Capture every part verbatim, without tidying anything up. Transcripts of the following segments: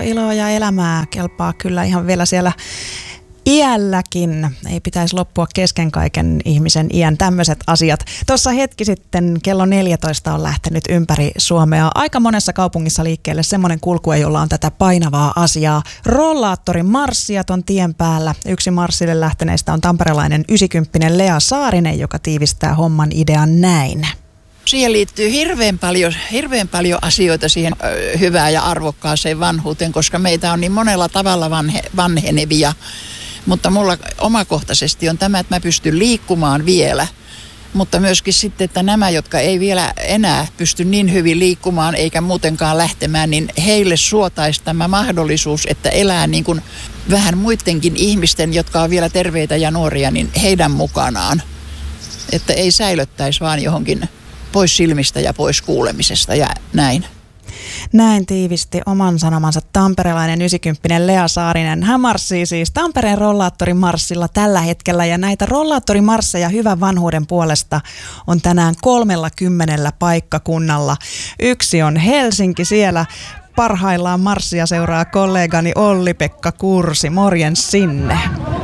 iloa ja elämää kelpaa kyllä ihan vielä siellä iälläkin. Ei pitäisi loppua kesken kaiken ihmisen iän tämmöiset asiat. Tuossa hetki sitten kello neljätoista on lähtenyt ympäri Suomea aika monessa kaupungissa liikkeelle semmoinen kulkue, jolla on tätä painavaa asiaa. Rollaattorin marssijat on tien päällä. Yksi marssille lähteneistä on tamperelainen ysikymppinen Lea Saarinen, joka tiivistää homman idean näin. Siihen liittyy hirveän paljon, hirveän paljon asioita siihen ö, hyvään ja arvokkaaseen vanhuuteen, koska meitä on niin monella tavalla vanhe, vanhenevia. Mutta mulla omakohtaisesti on tämä, että mä pystyn liikkumaan vielä. Mutta myöskin sitten, että nämä, jotka ei vielä enää pysty niin hyvin liikkumaan eikä muutenkaan lähtemään, niin heille suotaisi tämä mahdollisuus, että elää niin kuin vähän muidenkin ihmisten, jotka on vielä terveitä ja nuoria, niin heidän mukanaan. Että ei säilöttäisi vaan johonkin pois silmistä ja pois kuulemisesta ja näin. Näin tiivisti oman sanomansa tamperelainen ysikymppinen Lea Saarinen. Hän marssii siis Tampereen rollaattorimarssilla tällä hetkellä ja näitä rollaattorimarsseja hyvän vanhuuden puolesta on tänään kolmella kymmenellä paikkakunnalla. Yksi on Helsinki, siellä parhaillaan marssia seuraa kollegani Olli-Pekka Kursi. Morjens sinne.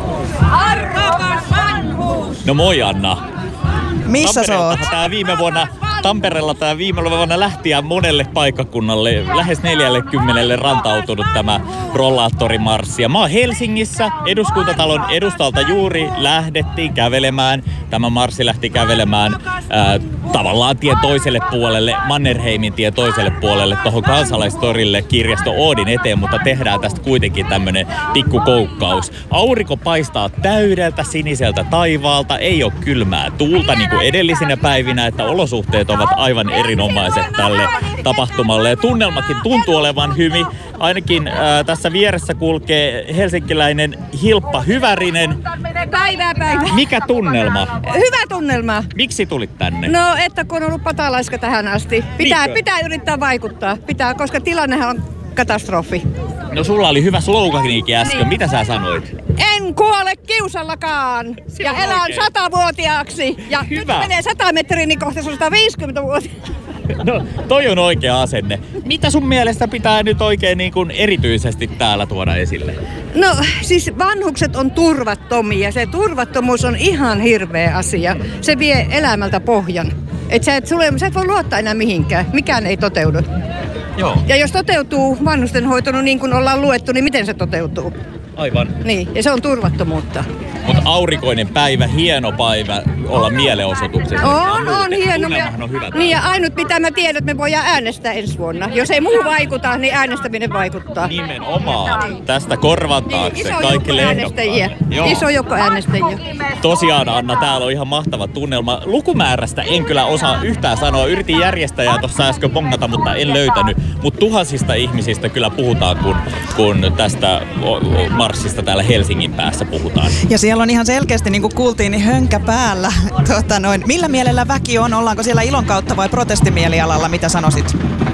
Arvokas vanhuus! No moi Anna. Missä sä oot? Tää viime vuonna Tampereella tämä viime vuonna lähti ja monelle paikkakunnalle, lähes neljällekymmenelle rantautunut tämä rollaattorimarssi. Ja mä oon Helsingissä, Eduskuntatalon edustalta juuri lähdettiin kävelemään. Tämä marssi lähti kävelemään ää, tavallaan tien toiselle puolelle, Mannerheimin tien toiselle puolelle, tuohon Kansalaistorille kirjasto Oodin eteen, mutta tehdään tästä kuitenkin tämmönen pikkukoukkaus. Aurinko paistaa täydeltä siniseltä taivaalta, ei ole kylmää tuulta niin kuin edellisinä päivinä, että olosuhteet ovat aivan erinomaiset tälle tapahtumalle. Ja tunnelmakin tuntuu olevan hyvin. Ainakin ää, tässä vieressä kulkee helsinkiläinen Hilppa Hyvärinen. Päivää päivää. Mikä tunnelma? Hyvä tunnelma. Miksi tulit tänne? No, että kun on ollut patalaiska tähän asti. Pitää, pitää yrittää vaikuttaa, pitää, koska tilannehan on katastrofi. No sulla oli hyvä sloganiikin äsken. Niin. Mitä sä sanoit? En kuole kiusallakaan. Se ja elän oikein satavuotiaaksi. Ja hyvä. Nyt menee sata metriä, niin kohta se on sata viisikymmentävuotiaaksi. No, toi on oikea asenne. Mitä sun mielestä pitää nyt oikein niin kuin erityisesti täällä tuoda esille? No, siis vanhukset on turvattomia. Se turvattomuus on ihan hirveä asia. Se vie elämältä pohjan. Et sä, et, sulle, sä et voi luottaa enää mihinkään. Mikään ei toteudu. Joo. Ja jos toteutuu vanhustenhoito niin kuin ollaan luettu, niin miten se toteutuu? Aivan. Niin, ja se on turvattomuutta. Mutta aurinkoinen päivä, hieno päivä olla mielenosoituksessa. On, on hieno. On hyvä. Niin ja ainut mitä mä tiedän, että me voidaan äänestää ensi vuonna. Jos ei muu vaikuta, niin äänestäminen vaikuttaa. Nimenomaan. Tästä korvataakse niin, kaikille äänestäjiä. Iso joukko äänestäjiä. Tosiaan Anna, täällä on ihan mahtava tunnelma. Lukumäärästä en kyllä osaa yhtään sanoa. Yritin järjestäjää tuossa äsken bongata, mutta en löytänyt. Mutta tuhansista ihmisistä kyllä puhutaan, kun, kun tästä marssista täällä Helsingin päässä puhutaan. Ja siellä on ihan selkeästi, niin kuin kuultiin, niin hönkä päällä. Tuota, noin. Millä mielellä väki on? Ollaanko siellä ilon kautta vai protestimielialalla? Mitä sanoisit?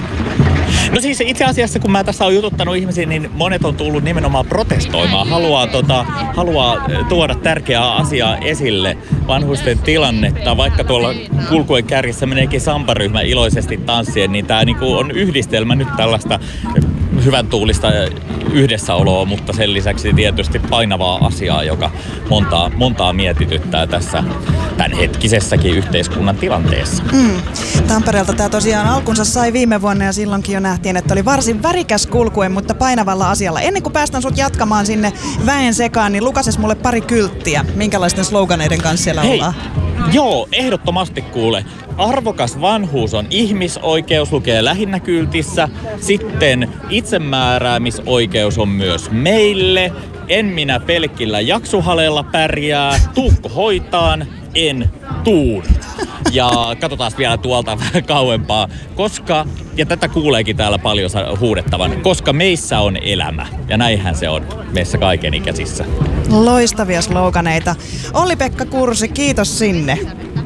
No siis itse asiassa, kun mä tässä olen jututtanut ihmisiä, niin monet on tullut nimenomaan protestoimaan. Haluaa, tota, haluaa tuoda tärkeää asiaa esille, vanhusten tilannetta. Vaikka tuolla kulkuen kärjessä meneekin sambaryhmä iloisesti tanssien, niin tää niinku on yhdistelmä nyt tällaista hyvän tuulista yhdessäoloa, mutta sen lisäksi tietysti painavaa asiaa, joka montaa, montaa mietityttää tässä tämänhetkisessäkin yhteiskunnan tilanteessa. Mm. Tampereelta tämä tosiaan alkunsa sai viime vuonna ja silloinkin jo nähtiin, että oli varsin värikäs kulkue, mutta painavalla asialla. Ennen kuin päästän sut jatkamaan sinne väen sekaan, niin lukases mulle pari kylttiä. Minkälaisten sloganeiden kanssa siellä Hei. ollaan? Joo, ehdottomasti kuule. Arvokas vanhuus on ihmisoikeus, lukee lähinnä kyltissä. Sitten itsemääräämisoikeus on myös meille. En minä pelkillä jaksuhaleella pärjää. Tuukko hoitaan, en tuun. Ja katsotaan vielä tuolta vähän kauempaa. Koska, ja tätä kuuleekin täällä paljon huudettavan, koska meissä on elämä. Ja näinhän se on meissä kaikenikäisissä. Loistavia sloganeita. Olli-Pekka Kursi, kiitos sinne.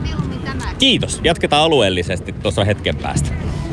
Kiitos. Jatketaan alueellisesti tuossa hetken päästä.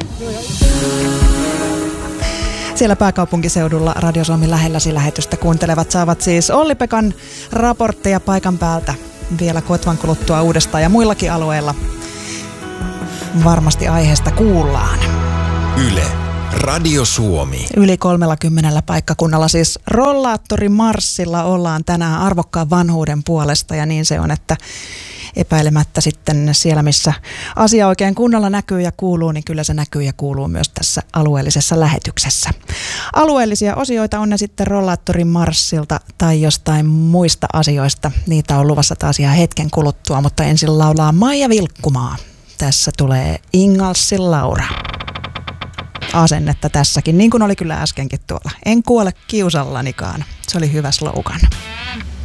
Siellä pääkaupunkiseudulla Radio Suomi lähelläsi lähetystä kuuntelevat saavat siis Olli-Pekan raportteja paikan päältä vielä kotvan kuluttua uudestaan ja muillakin alueilla varmasti aiheesta kuullaan. Yle, Radio Suomi. Yli kolmellakymmenellä paikkakunnalla siis rollaattorimarssilla ollaan tänään arvokkaan vanhuuden puolesta ja niin se on, että epäilemättä sitten siellä, missä asia oikein kunnolla näkyy ja kuuluu, niin kyllä se näkyy ja kuuluu myös tässä alueellisessa lähetyksessä. Alueellisia osioita on ne sitten rollaattorimarssilta tai jostain muista asioista. Niitä on luvassa taas ihan hetken kuluttua, mutta ensin laulaa Maija Vilkkumaa. Tässä tulee Ingalsin Laura. Asennetta tässäkin, niin kuin oli kyllä äskenkin tuolla. En kuole kiusallanikaan. Se oli hyvä slogan.